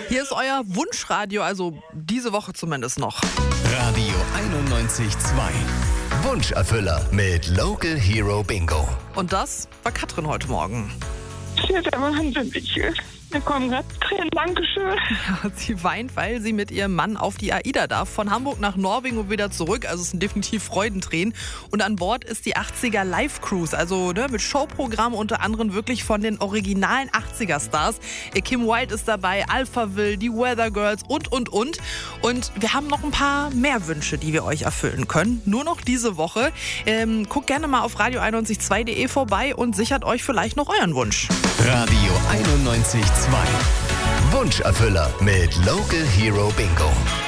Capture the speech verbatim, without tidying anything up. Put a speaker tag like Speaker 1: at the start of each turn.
Speaker 1: Hier ist euer Wunschradio, also diese Woche zumindest noch.
Speaker 2: Radio einundneunzig Komma zwei. Wunscherfüller mit Local Hero Bingo.
Speaker 1: Und das war Katrin heute Morgen.
Speaker 3: Ja, der wahnsinnig. Mir kommen gerade Tränen. Dankeschön.
Speaker 1: Ja, sie weint, weil sie mit ihrem Mann auf die AIDA darf. Von Hamburg nach Norwegen und wieder zurück. Also es sind definitiv Freudentränen. Und an Bord ist die achtziger Live Cruise. Also ne, mit Showprogramm unter anderem wirklich von den originalen achtziger Stars. Kim Wilde ist dabei, Alphaville, die Weather Girls und, und, und. Und wir haben noch ein paar mehr Wünsche, die wir euch erfüllen können. Nur noch diese Woche. Ähm, guckt gerne mal auf radio einundneunzig Komma zwei punkt de vorbei und sichert euch vielleicht noch euren Wunsch.
Speaker 2: Radio einundneunzig Komma zwei. Wunscherfüller mit Local Hero Bingo.